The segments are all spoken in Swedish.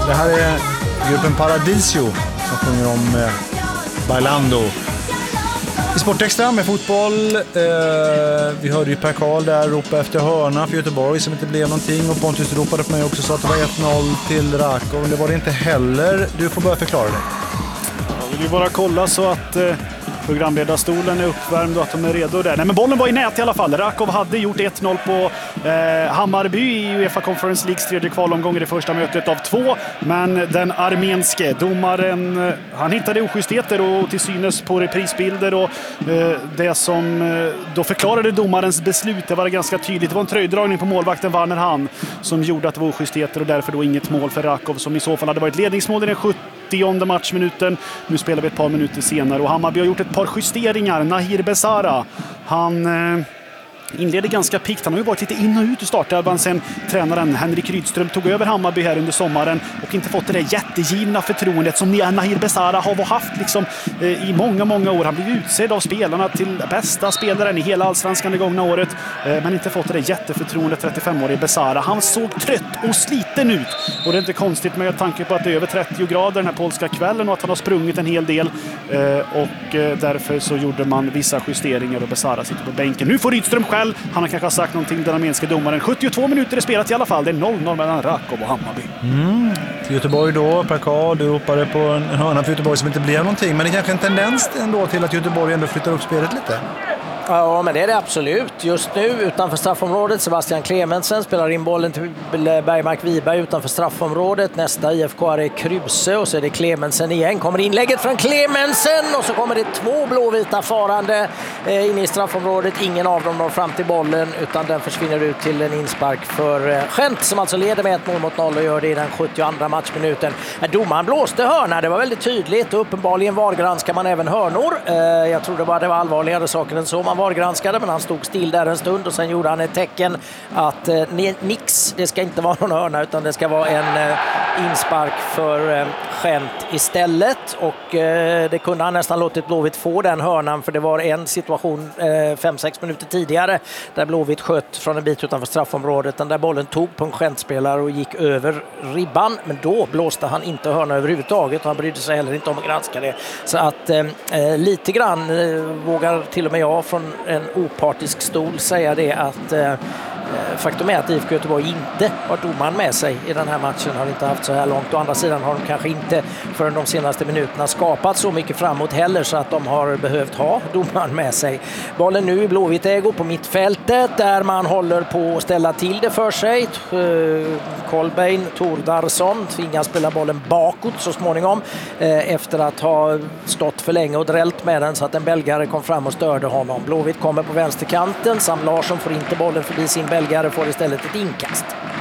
Det här är gruppen Paradiso som sjunger om Bailando. I Sportextra med fotboll. Vi hörde ju Per Karl där ropa efter hörna för Göteborg som inte blev någonting. Och Pontus ropade på mig också så att det var 1-0 till Rakov. Men det var det inte heller. Du får börja förklara det. Jag vill ju bara kolla så att programledarstolen är uppvärmd och att de är redo där. Nej, men bollen var i nät i alla fall. Rakov hade gjort 1-0 på Hammarby i UEFA Conference Leagues tredje kvalomgång i det första mötet av 2. Men den armenske domaren, han hittade oschystheter och till synes på reprisbilder och det som då förklarade domarens beslut, det var ganska tydligt. Det var en tröjdragning på målvakten Warner Hahn som gjorde att det var oschystheter och därför då inget mål för Rakov som i så fall hade varit ledningsmål i den 70:e matchminuten. Nu spelar vi ett par minuter senare och Hammarby har gjort ett par justeringar. Nahir Besara, han inleder ganska pikt. Han har ju varit lite in och ut i startelvan sen tränaren Henrik Rydström tog över Hammarby här under sommaren och inte fått det där jättegivna förtroendet som Nahir Besara har haft liksom, i många år. Han blev utsedd av spelarna till bästa spelaren i hela allsvenskan det gångna året, men inte fått det där jätteförtroendet. 35-årig Besara. Han såg trött och sliten ut och det är inte konstigt med tanke på att det är över 30 grader den här polska kvällen och att han har sprungit en hel del och därför så gjorde man vissa justeringar och Besara sitter på bänken. Nu får Rydström själv. Han har kanske sagt någonting den armenska domaren. 72 minuter är spelat i alla fall. Det är 0-0 mellan Rakov och Hammarby. Till Göteborg då, Per Karl, du ropade på en hörna för Göteborg som inte blev någonting. Men det är kanske en tendens ändå till att Göteborg ändå flyttar upp spelet lite. Ja, men det är det absolut. Just nu utanför straffområdet, Sebastian Clemensen spelar in bollen till Bergmark Wiberg utanför straffområdet. Nästa IFK är Kruse och så är det Clemensen igen. Kommer inlägget från Clemensen och så kommer det 2 blåvita farande in i straffområdet. Ingen av dem når fram till bollen utan den försvinner ut till en inspark för Gent som alltså leder med 1-0 och gör det i den 72:a matchminuten. Domaren blåste hörna, det var väldigt tydligt och uppenbarligen vargranskar man även hörnor. Jag trodde bara det var allvarligare saker än så. Man var granskade, men han stod still där en stund och sen gjorde han ett tecken att nix, det ska inte vara någon hörna utan det ska vara en inspark för Gent istället och det kunde han nästan låtit Blåvitt få den hörnan för det var en situation 5-6 minuter tidigare där Blåvitt sköt från en bit utanför straffområdet den där bollen tog på en Gent-spelare och gick över ribban, men då blåste han inte hörna överhuvudtaget och han brydde sig heller inte om att granska det. Så att lite grann vågar till och med jag från en opartisk stol säga det att faktum är att IFK Göteborg inte har domaren med sig i den här matchen, har inte haft så här långt. Å andra sidan har de kanske inte förrän de senaste minuterna skapat så mycket framåt heller så att de har behövt ha domaren med sig. Bollen nu i Blåvitt ägo på mittfältet där man håller på att ställa till det för sig. Kolbeinn Thordarson tvingas spela bollen bakåt så småningom efter att ha stått för länge och drällt med den så att en belgare kom fram och störde honom. Blåvitt kommer på vänsterkanten, Sam Larsson får inte bollen förbi sin belgare, får istället ett inkast.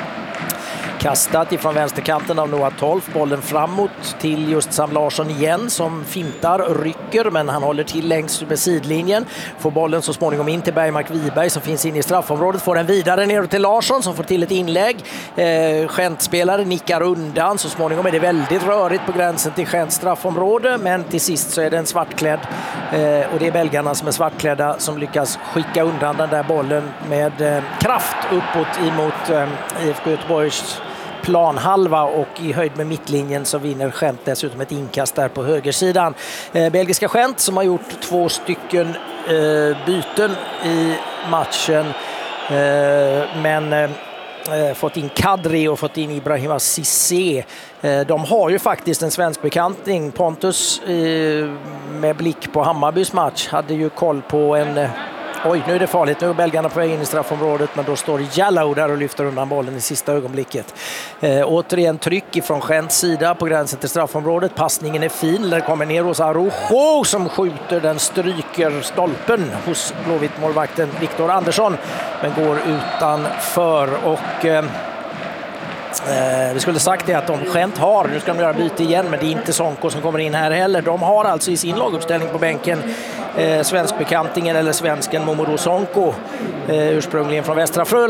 Kastat ifrån vänsterkanten av Noah Tolf, bollen framåt till just Sam Larsson igen som fintar, rycker men han håller till längs med sidlinjen. Får bollen så småningom in till Bergmark Wiberg som finns inne i straffområdet, får den vidare ner till Larsson som får till ett inlägg. Gent-spelare nickar undan, så småningom är det väldigt rörigt på gränsen till Gents straffområde men till sist så är det en svartklädd och det är belgarna som är svartklädda som lyckas skicka undan den där bollen med kraft uppåt emot IFK Göteborgs planhalva och i höjd med mittlinjen så vinner Gent dessutom ett inkast där på högersidan. Belgiska Gent som har gjort 2 stycken byten i matchen men fått in Kadri och fått in Ibrahima Cissé. De har ju faktiskt en svensk bekantning. Pontus med blick på Hammarbys match hade ju koll på en oj, nu är det farligt. Nu är belgarna på väg in i straffområdet men då står Jallow där och lyfter undan bollen i sista ögonblicket. Återigen tryck ifrån Gents sida på gränsen till straffområdet. Passningen är fin. Där kommer ner hos Arojo som skjuter. Den stryker stolpen hos Blåvitt-målvakten Viktor Andersson men går utanför och vi skulle sagt det att de Gent har, nu ska de göra byte igen men det är inte Sonko som kommer in här heller. De har alltså i sin laguppställning på bänken svenskbekantingen eller svensken Momodou Sonko ursprungligen från Västra Frölunda.